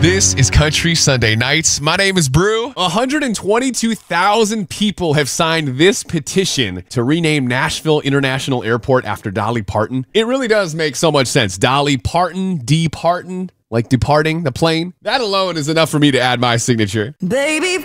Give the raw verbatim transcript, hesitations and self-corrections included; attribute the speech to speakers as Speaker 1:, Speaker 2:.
Speaker 1: This is Country Sunday Nights. My name is Brew.
Speaker 2: one hundred twenty-two thousand people have signed this petition to rename Nashville International Airport after Dolly Parton. It really does make so much sense. Dolly Parton, D. Parton, like departing the plane. That alone is enough for me to add my signature.
Speaker 3: Baby